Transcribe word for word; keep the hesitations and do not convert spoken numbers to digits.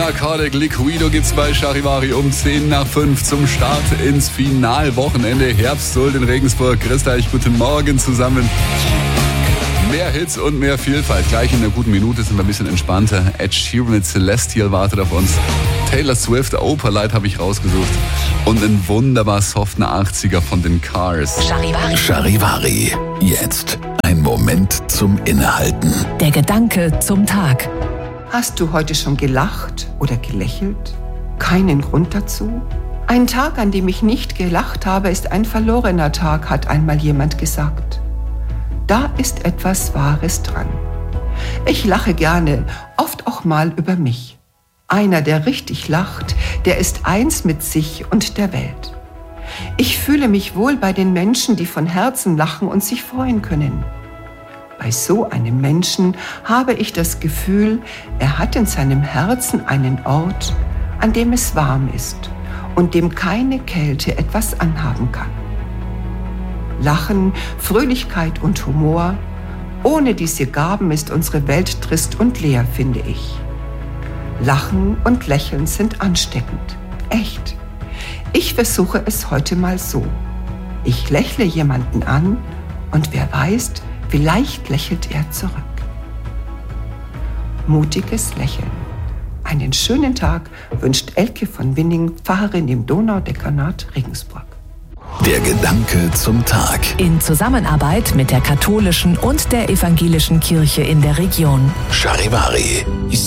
Narcotic Liquido gibt's bei Charivari um zehn nach fünf zum Start ins Finalwochenende. Herbstsold in Regensburg. Grüßt euch, guten Morgen zusammen. Mehr Hits und mehr Vielfalt. Gleich in einer guten Minute sind wir ein bisschen entspannter. Ed Sheeran mit Celestial wartet auf uns. Taylor Swift, Opalite habe ich rausgesucht. Und ein wunderbar softer achtziger von den Cars. Charivari. Charivari. Jetzt ein Moment zum Innehalten. Der Gedanke zum Tag. Hast du heute schon gelacht oder gelächelt? Keinen Grund dazu? Ein Tag, an dem ich nicht gelacht habe, ist ein verlorener Tag, hat einmal jemand gesagt. Da ist etwas Wahres dran. Ich lache gerne, oft auch mal über mich. Einer, der richtig lacht, der ist eins mit sich und der Welt. Ich fühle mich wohl bei den Menschen, die von Herzen lachen und sich freuen können. Bei so einem Menschen habe ich das Gefühl, er hat in seinem Herzen einen Ort, an dem es warm ist und dem keine Kälte etwas anhaben kann. Lachen, Fröhlichkeit und Humor, ohne diese Gaben ist unsere Welt trist und leer, finde ich. Lachen und Lächeln sind ansteckend, echt. Ich versuche es heute mal so. Ich lächle jemanden an und wer weiß, vielleicht lächelt er zurück. Mutiges Lächeln. Einen schönen Tag wünscht Elke von Winning, Pfarrerin im Donaudekanat Regensburg. Der Gedanke zum Tag. In Zusammenarbeit mit der katholischen und der evangelischen Kirche in der Region. Charivari.